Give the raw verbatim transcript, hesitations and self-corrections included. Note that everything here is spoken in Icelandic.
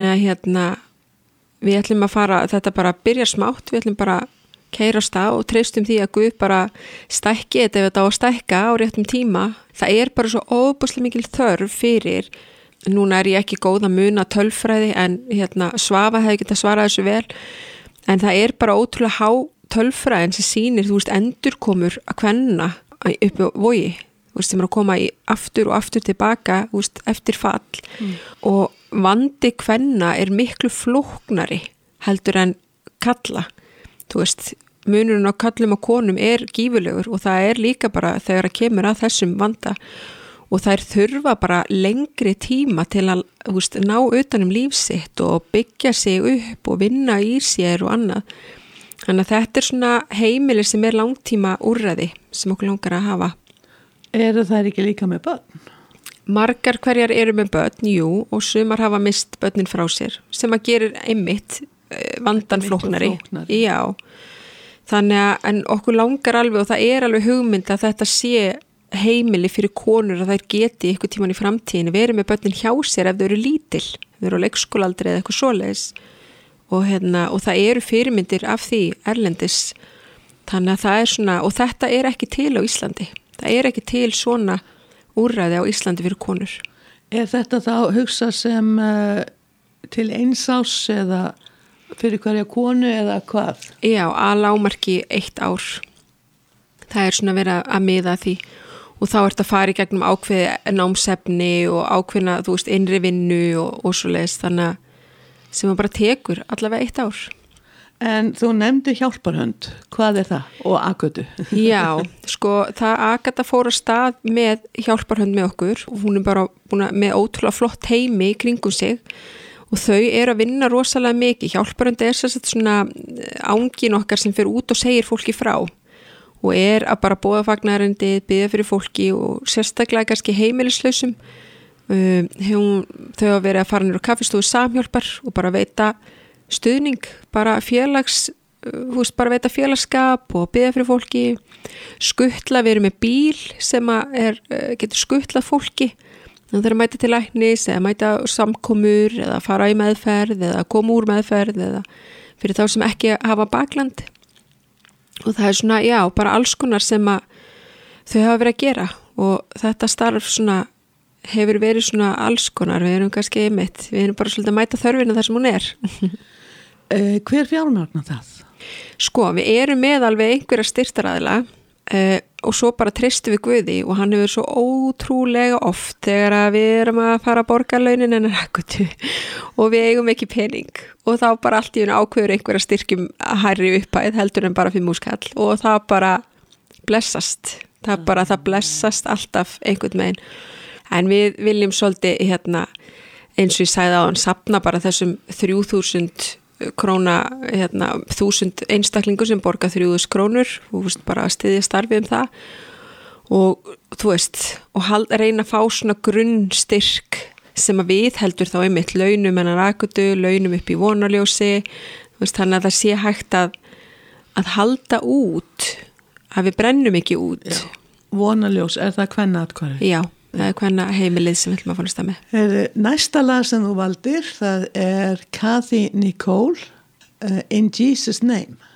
þannig að hérna við ætlum að fara, þetta bara byrjar smátt, við ætlum bara keyra af stað og treystum því að Guð bara stækki þetta ef þetta á að stækka á réttum tíma. Það er bara svo óbúslega mikil þörf fyrir, núna er ég ekki góð að muna tölfræði en hérna Svafa hefði getað svarað þessu vel, en það er bara ótrúlega há tölfræðin sem sýnir, þú veist, endurkomur að kvenna upp á Vogi, þú veist, sem er að koma í aftur og aftur tilbaka, þú veist, eftir fall mm. og vandi kvenna er miklu flóknari heldur en kalla. Þú veist, munurinn á kallum og konum er gífurlegur og það er líka bara þegar að kemur að þessum vanda og þær þurfa bara lengri tíma til að, þú veist, ná utanum lífsitt og byggja sig upp og vinna í sér og annað. Þannig að þetta er svona heimili sem er langtíma úrræði sem okkur langar að hafa. Eru þær ekki líka með börn? Margar hverjar eru með börn, jú, og sumar hafa mist börnin frá sér sem að gerir einmitt vandan flóknari. flóknari já, þannig að en okkur langar alveg og það er alveg hugmynd að þetta sé heimili fyrir konur að þær geti ykkur tíman í framtíðinu verið með börnin hjá sér ef þau eru lítil, ef þau eru á leikskólaldri eða eitthvað svoleiðis og, hérna, og það eru fyrirmyndir af því erlendis, þannig að það er svona og þetta er ekki til á Íslandi, það er ekki til svona úrræði á Íslandi fyrir konur. Er þetta þá hugsa sem uh, til einsás eða fyrir hverja konu eða hvað? Já, að lágmarki eitt ár. Það er svona verið að miða því og þá ert að fara í gegnum ákveði námsefni og ákveðna, þú veist, innri vinnu og, og svo leiðist, þannig að sem að bara tekur allavega eitt ár. En þú nefndi hjálparhönd, hvað er það? Og Agatu? Já, sko, það Agata fór að stað með hjálparhönd með okkur og hún er bara búin að með ótrúlega flott heimi í kringum sig og þau eru að vinna rosalega mikið. Hjálparhönd er sérstaklega svona ángin okkar sem fer út og segir fólki frá og er að bara boða fagnaðarendi, biðja fyrir fólki og sérstaklega kannski heimilislausum. Um, hún, þau hafa verið að fara niður á kaffistofu Samhjálpar og bara veita stuðning, bara félags, þú veist, bara veita félagsskap og biðja fyrir fólki. Skuttla, við erum með bíl sem að er, getur skuttlað fólki. Það er að mæta til læknis eða mæta samkomur eða fara í meðferð eða koma úr meðferð eða fyrir þá sem ekki hafa bakland. Og það er svona, já, bara alls konar sem að þau hafa verið að gera og þetta starf svona hefur verið svona alls konar. Við erum kannski einmitt, við erum bara svolítið að mæta þörfina þar sem hún er. uh, hver fjármagnar það? Sko, við erum með alveg einhverja styrktaraðila uh, og svo bara treystum við Guði og hann hefur svo ótrúlega oft þegar að við erum að fara að borga launin en Agatu og við eigum ekki pening og þá bara allt í einu ákveður einhverja styrkjum að hærri upphæð heldur en bara fimm úrskall og það bara blessast, það bara það blessast alltaf einhvern megin. En við viljum svolítið hérna, eins og ég sagði á hann, safna bara þessum þrjú þúsund króna, hérna, þúsund einstaklingur sem borga þrjú þúsund krónur og veist, bara að styðja starfið um það og þú veist, og hald, reyna að fá svona grunnstyrk sem að við heldur þá einmitt launum en að Agatu, launum upp í vonarljósi, þú veist, þannig að það sé hægt að, að halda út, að við brennum ekki út. Já. Vonarljós, er það kvennaatkvæði? Já. Það er hvernig heimilið sem við ætlum að fannast að með. Næsta lag sem þú valdir, það er Kathy Nicole, uh, In Jesus Name.